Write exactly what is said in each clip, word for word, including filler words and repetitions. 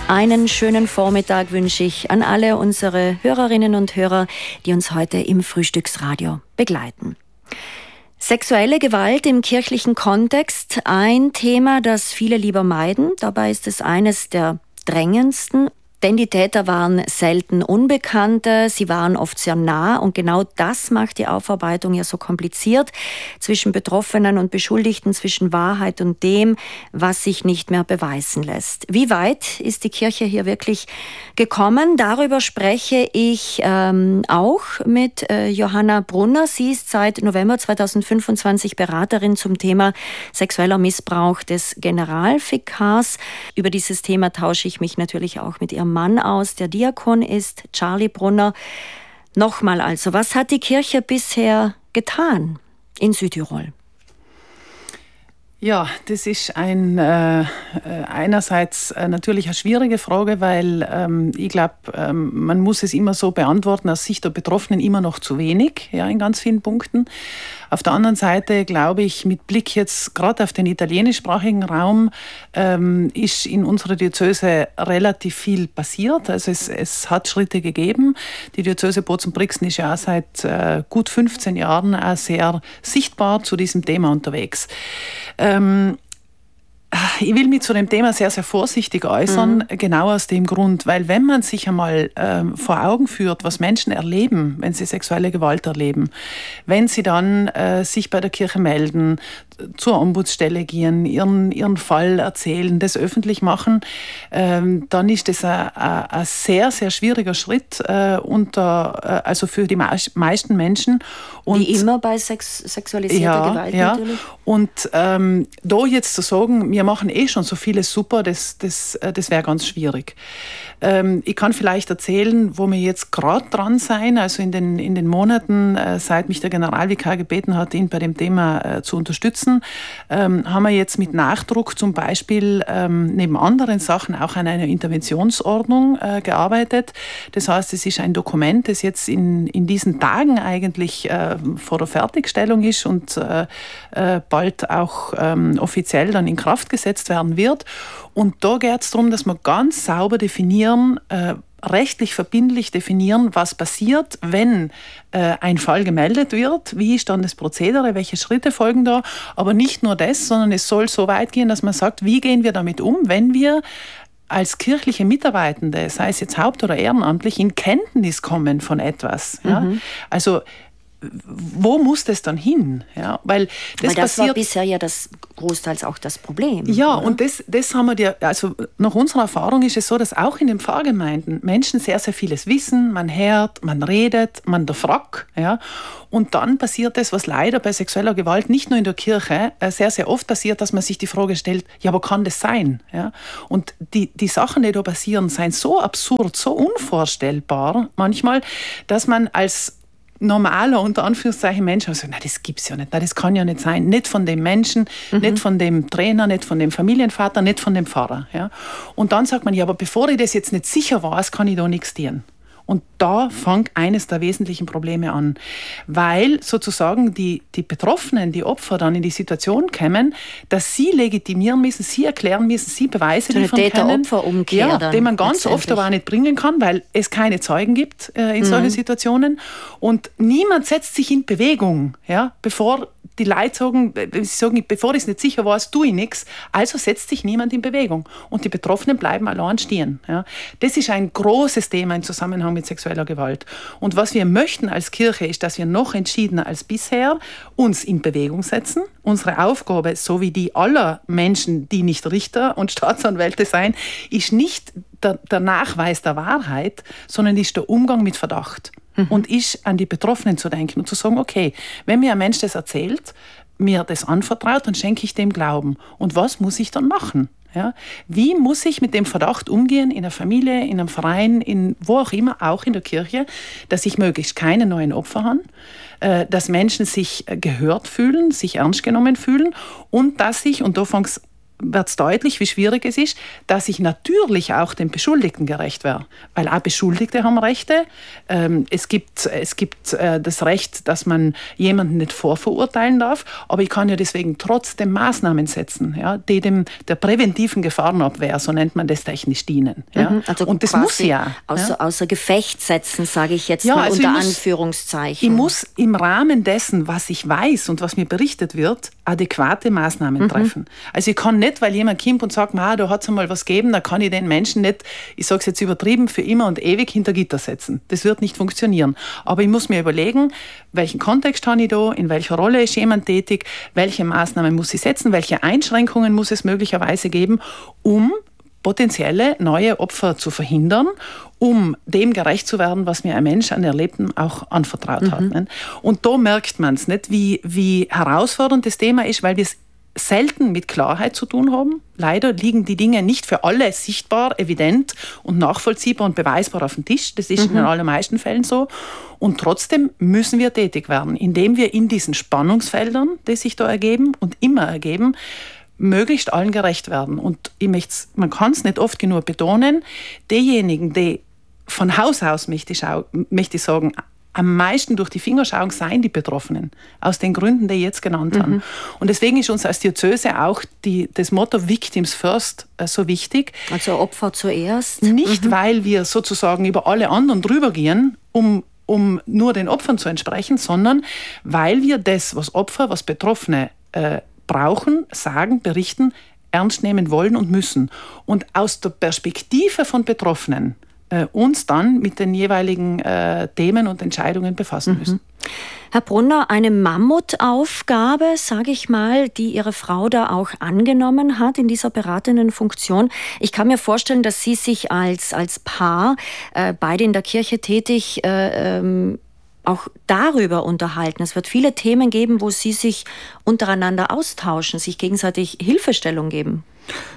Einen schönen Vormittag wünsche ich an alle unsere Hörerinnen und Hörer, die uns heute im Frühstücksradio begleiten. Sexuelle Gewalt im kirchlichen Kontext, ein Thema, das viele lieber meiden. Dabei ist es eines der drängendsten. Denn die Täter waren selten Unbekannte, sie waren oft sehr nah und genau das macht die Aufarbeitung ja so kompliziert zwischen Betroffenen und Beschuldigten, zwischen Wahrheit und dem, was sich nicht mehr beweisen lässt. Wie weit ist die Kirche hier wirklich gekommen? Darüber spreche ich ähm, auch mit äh, Johanna Brunner. Sie ist seit November zweitausendfünfundzwanzig Beraterin zum Thema sexueller Missbrauch des Generalvikars. Über dieses Thema tausche ich mich natürlich auch mit ihrem Mann aus, der Diakon ist, Charlie Brunner. Nochmal also, was hat die Kirche bisher getan in Südtirol? Ja, das ist ein, äh, einerseits äh, natürlich eine schwierige Frage, weil ähm, ich glaube, ähm, man muss es immer so beantworten, aus Sicht der Betroffenen immer noch zu wenig, ja, in ganz vielen Punkten. Auf der anderen Seite glaube ich, mit Blick jetzt gerade auf den italienischsprachigen Raum, ähm, ist in unserer Diözese relativ viel passiert. Also es, es hat Schritte gegeben. Die Diözese Bozen-Brixen ist ja auch seit äh, gut fünfzehn Jahren auch sehr sichtbar zu diesem Thema unterwegs. Ähm, Ich will mich zu dem Thema sehr, sehr vorsichtig äußern, mhm. genau aus dem Grund, weil wenn man sich einmal ähm, vor Augen führt, was Menschen erleben, wenn sie sexuelle Gewalt erleben, wenn sie dann äh, sich bei der Kirche melden, zur Ombudsstelle gehen, ihren, ihren Fall erzählen, das öffentlich machen, ähm, dann ist das ein sehr, sehr schwieriger Schritt äh, unter, äh, also für die meisten Menschen. Und wie immer bei sex- sexualisierter ja, Gewalt ja. natürlich. Und ähm, da jetzt zu sagen, wir machen eh schon so vieles super, das, das, das wäre ganz schwierig. Ähm, ich kann vielleicht erzählen, wo wir jetzt gerade dran sein, also in den, in den Monaten, äh, seit mich der Generalvikar gebeten hat, ihn bei dem Thema äh, zu unterstützen, ähm, haben wir jetzt mit Nachdruck zum Beispiel ähm, neben anderen Sachen auch an einer Interventionsordnung äh, gearbeitet. Das heißt, es ist ein Dokument, das jetzt in, in diesen Tagen eigentlich äh, vor der Fertigstellung ist und äh, äh, bald auch ähm, offiziell dann in Kraft gesetzt werden wird. Und da geht es darum, dass wir ganz sauber definieren, äh, rechtlich verbindlich definieren, was passiert, wenn äh, ein Fall gemeldet wird, wie ist dann das Prozedere, welche Schritte folgen da, aber nicht nur das, sondern es soll so weit gehen, dass man sagt, wie gehen wir damit um, wenn wir als kirchliche Mitarbeitende, sei es jetzt haupt- oder ehrenamtlich, in Kenntnis kommen von etwas. Ja? Mhm. Also wo muss das dann hin? Ja, weil das, weil das passiert, war bisher ja das großteils auch das Problem. Ja, oder? Und das, das haben wir dir, also nach unserer Erfahrung ist es so, dass auch in den Pfarrgemeinden Menschen sehr, sehr vieles wissen, man hört, man redet, man fragt, ja, und dann passiert das, was leider bei sexueller Gewalt nicht nur in der Kirche sehr, sehr oft passiert, dass man sich die Frage stellt, ja, aber kann das sein? Ja? Und die, die Sachen, die da passieren, sind so absurd, so unvorstellbar manchmal, dass man als normaler, unter Anführungszeichen, Mensch, also, nein, das gibt's ja nicht, nein, das kann ja nicht sein, nicht von dem Menschen, mhm. nicht von dem Trainer, nicht von dem Familienvater, nicht von dem Pfarrer. Ja. Und dann sagt man, ja, aber bevor ich das jetzt nicht sicher weiß, kann ich da nichts tun. Und da fängt eines der wesentlichen Probleme an, weil sozusagen die, die Betroffenen, die Opfer dann in die Situation kommen, dass sie legitimieren müssen, sie erklären müssen, sie Beweise so liefern können. Täter-Opfer-Umkehr ja, dann den man ganz oft aber auch nicht bringen kann, weil es keine Zeugen gibt äh, in mhm. solchen Situationen. Und niemand setzt sich in Bewegung, ja, bevor die Leute sagen, sie sagen, bevor ich es nicht sicher weiß, tue ich nichts. Also setzt sich niemand in Bewegung. Und die Betroffenen bleiben allein stehen. Ja. Das ist ein großes Thema im Zusammenhang mit sexueller Gewalt. Und was wir möchten als Kirche ist, dass wir noch entschiedener als bisher uns in Bewegung setzen. Unsere Aufgabe, so wie die aller Menschen, die nicht Richter und Staatsanwälte sein, ist nicht der, der Nachweis der Wahrheit, sondern ist der Umgang mit Verdacht. Mhm. Und ist an die Betroffenen zu denken und zu sagen, okay, wenn mir ein Mensch das erzählt, mir das anvertraut, dann schenke ich dem Glauben. Und was muss ich dann machen? Ja, wie muss ich mit dem Verdacht umgehen in einer Familie, in einem Verein, in wo auch immer, auch in der Kirche, dass ich möglichst keine neuen Opfer habe, äh, dass Menschen sich gehört fühlen, sich ernst genommen fühlen und dass ich, und da fängt es wird es deutlich, wie schwierig es ist, dass ich natürlich auch den Beschuldigten gerecht werde. Weil auch Beschuldigte haben Rechte. Ähm, es gibt, es gibt äh, das Recht, dass man jemanden nicht vorverurteilen darf, aber ich kann ja deswegen trotzdem Maßnahmen setzen, ja, die dem der präventiven Gefahrenabwehr, so nennt man das technisch, dienen. Ja. Mhm, also und das muss ja. Außer, ja. außer Gefecht setzen, sage ich jetzt ja, mal also unter ich muss, Anführungszeichen. Ich muss im Rahmen dessen, was ich weiß und was mir berichtet wird, adäquate Maßnahmen mhm. treffen. Also ich kann nicht, weil jemand kommt und sagt, da hat es einmal was gegeben, da kann ich den Menschen nicht, ich sage es jetzt übertrieben, für immer und ewig hinter Gitter setzen. Das wird nicht funktionieren. Aber ich muss mir überlegen, welchen Kontext habe ich da, in welcher Rolle ist jemand tätig, welche Maßnahmen muss ich setzen, welche Einschränkungen muss es möglicherweise geben, um potenzielle neue Opfer zu verhindern, um dem gerecht zu werden, was mir ein Mensch an Erlebtem auch anvertraut mhm. hat. Ne? Und da merkt man es nicht, wie, wie herausfordernd das Thema ist, weil wir es selten mit Klarheit zu tun haben. Leider liegen die Dinge nicht für alle sichtbar, evident und nachvollziehbar und beweisbar auf dem Tisch. Das ist mhm. in den allermeisten Fällen so. Und trotzdem müssen wir tätig werden, indem wir in diesen Spannungsfeldern, die sich da ergeben und immer ergeben, möglichst allen gerecht werden. Und ich möchte, man kann es nicht oft genug betonen, diejenigen, die von Haus aus, möchte ich, schau, möchte ich sagen, am meisten durch die Finger schauen, seien die Betroffenen. Aus den Gründen, die ich jetzt genannt mhm. habe. Und deswegen ist uns als Diözese auch die, das Motto Victims First äh, so wichtig. Also Opfer zuerst? Nicht, mhm. weil wir sozusagen über alle anderen drüber gehen, um um nur den Opfern zu entsprechen, sondern weil wir das, was Opfer, was Betroffene äh, brauchen, sagen, berichten, ernst nehmen wollen und müssen. Und aus der Perspektive von Betroffenen äh, uns dann mit den jeweiligen äh, Themen und Entscheidungen befassen müssen. Mhm. Herr Brunner, eine Mammutaufgabe, sage ich mal, die Ihre Frau da auch angenommen hat in dieser beratenden Funktion. Ich kann mir vorstellen, dass Sie sich als, als Paar, äh, beide in der Kirche tätig, äh, ähm, auch darüber unterhalten. Es wird viele Themen geben, wo Sie sich untereinander austauschen, sich gegenseitig Hilfestellung geben.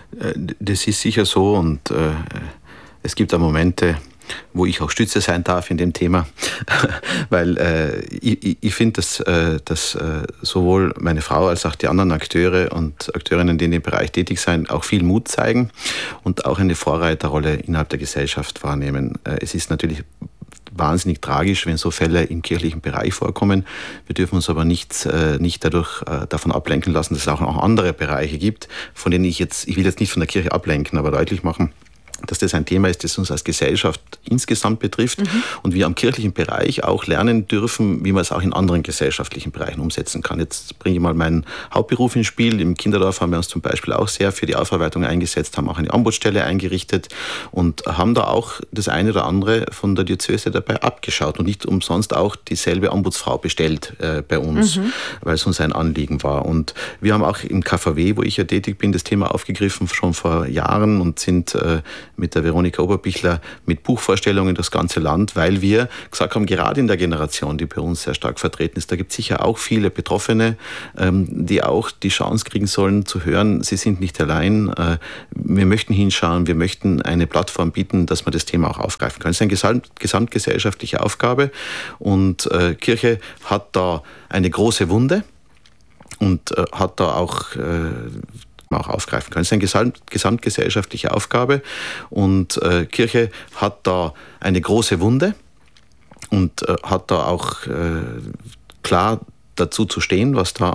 Das ist sicher so und äh, es gibt auch Momente, wo ich auch Stütze sein darf in dem Thema, weil äh, ich, ich finde, dass, äh, dass äh, sowohl meine Frau als auch die anderen Akteure und Akteurinnen, die in dem Bereich tätig sind, auch viel Mut zeigen und auch eine Vorreiterrolle innerhalb der Gesellschaft wahrnehmen. Äh, es ist natürlich wahnsinnig tragisch, wenn so Fälle im kirchlichen Bereich vorkommen. Wir dürfen uns aber nicht, äh, nicht dadurch äh, davon ablenken lassen, dass es auch noch andere Bereiche gibt, von denen ich jetzt, ich will jetzt nicht von der Kirche ablenken, aber deutlich machen, dass das ein Thema ist, das uns als Gesellschaft insgesamt betrifft mhm. und wir am kirchlichen Bereich auch lernen dürfen, wie man es auch in anderen gesellschaftlichen Bereichen umsetzen kann. Jetzt bringe ich mal meinen Hauptberuf ins Spiel. Im Kinderdorf haben wir uns zum Beispiel auch sehr für die Aufarbeitung eingesetzt, haben auch eine Ombudsstelle eingerichtet und haben da auch das eine oder andere von der Diözese dabei abgeschaut und nicht umsonst auch dieselbe Ombudsfrau bestellt äh, bei uns, mhm. weil es uns ein Anliegen war. Und wir haben auch im K V W, wo ich ja tätig bin, das Thema aufgegriffen schon vor Jahren und sind äh, mit der Veronika Oberbichler mit Buchvorstellungen das ganze Land, weil wir gesagt haben, gerade in der Generation, die bei uns sehr stark vertreten ist, da gibt es sicher auch viele Betroffene, ähm, die auch die Chance kriegen sollen zu hören, sie sind nicht allein, äh, wir möchten hinschauen, wir möchten eine Plattform bieten, dass man das Thema auch aufgreifen kann. Es ist eine gesamt, gesamtgesellschaftliche Aufgabe und äh, Kirche hat da eine große Wunde und äh, hat da auch äh, auch aufgreifen können. Es ist eine gesamt, gesamtgesellschaftliche Aufgabe und äh, Kirche hat da eine große Wunde und äh, hat da auch äh, klar dazu zu stehen, was da